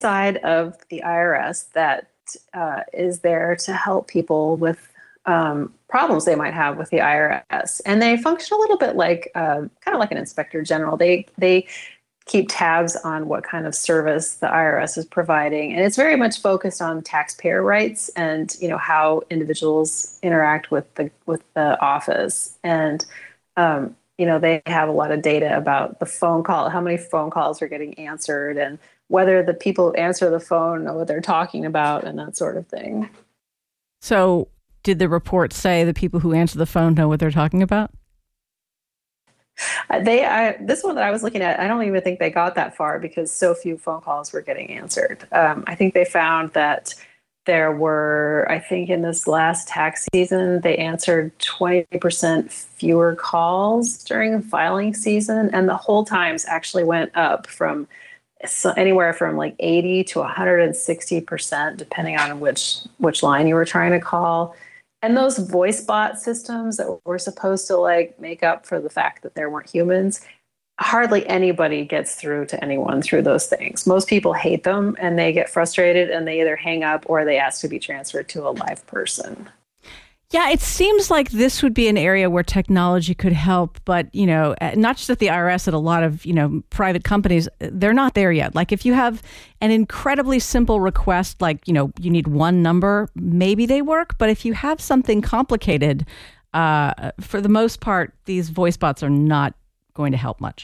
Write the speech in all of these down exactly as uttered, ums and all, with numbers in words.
side of the I R S that uh, is there to help people with um, problems they might have with the I R S, and they function a little bit like uh, kind of like an inspector general. They they keep tabs on what kind of service the I R S is providing, and it's very much focused on taxpayer rights and you know how individuals interact with the with the office. And um, you know they have a lot of data about the phone call, how many phone calls are getting answered, and whether the people who answer the phone know what they're talking about, and that sort of thing. So, did the report say the people who answer the phone know what they're talking about? They, I, this one that I was looking at, I don't even think they got that far because so few phone calls were getting answered. Um, I think they found that there were, I think in this last tax season, they answered twenty percent fewer calls during the filing season, and the hold times actually went up from so anywhere from like eighty to one hundred sixty percent, depending on which which line you were trying to call. And those voice bot systems that were supposed to like make up for the fact that there weren't humans, hardly anybody gets through to anyone through those things. Most people hate them and they get frustrated and they either hang up or they ask to be transferred to a live person. Yeah, it seems like this would be an area where technology could help, but, you know, not just at the I R S, at a lot of, you know, private companies, they're not there yet. Like if you have an incredibly simple request, like, you know, you need one number, maybe they work. But if you have something complicated, uh, for the most part, these voice bots are not going to help much.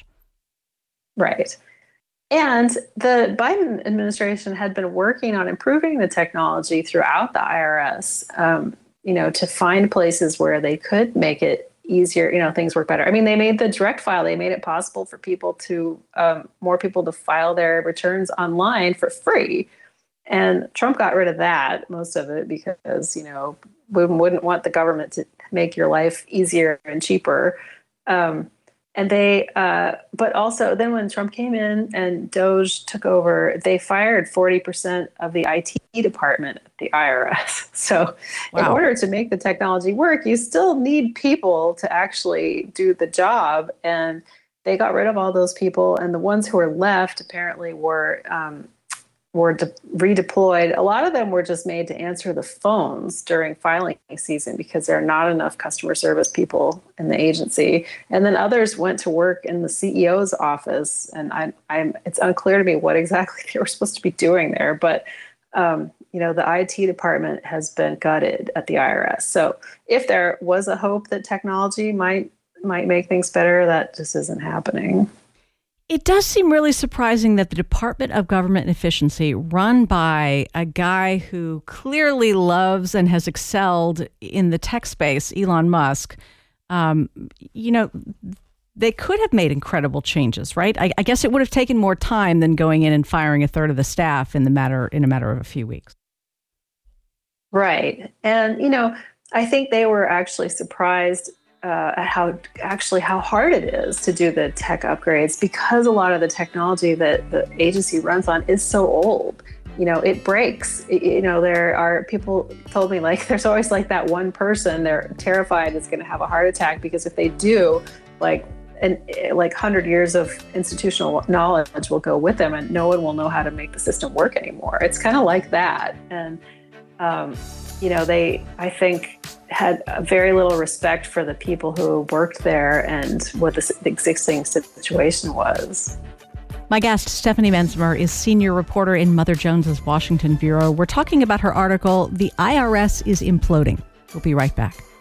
Right. And the Biden administration had been working on improving the technology throughout the I R S, um, you know, to find places where they could make it easier, you know, things work better. I mean, they made the direct file, they made it possible for people to, um, more people to file their returns online for free. And Trump got rid of that, most of it, because, you know, we wouldn't want the government to make your life easier and cheaper. Um, and they, uh, but also then when Trump came in and Doge took over, they fired forty percent of the I T department at the I R S. So wow. In order to make the technology work, you still need people to actually do the job. And they got rid of all those people. And the ones who were left apparently were, um, were de- redeployed. A lot of them were just made to answer the phones during filing season because there are not enough customer service people in the agency. And then others went to work in the C E O's office. And I, I'm, it's unclear to me what exactly they were supposed to be doing there. But, um, you know, the I T department has been gutted at the I R S. So if there was a hope that technology might might make things better, that just isn't happening. It does seem really surprising that the Department of Government Efficiency, run by a guy who clearly loves and has excelled in the tech space, Elon Musk, um, you know, they could have made incredible changes, right? I, I guess it would have taken more time than going in and firing a third of the staff in the matter in a matter of a few weeks. Right. And, you know, I think they were actually surprised Uh, at how actually how hard it is to do the tech upgrades because a lot of the technology that the agency runs on is so old. You know, it breaks. It, you know, there are people told me like there's always like that one person they're terrified is going to have a heart attack because if they do, like and like one hundred years of institutional knowledge will go with them and no one will know how to make the system work anymore. It's kind of like that. And um, you know, they I think. had very little respect for the people who worked there and what the existing situation was. My guest, Stephanie Mensmer, is senior reporter in Mother Jones's Washington Bureau. We're talking about her article, "The I R S is Imploding." We'll be right back.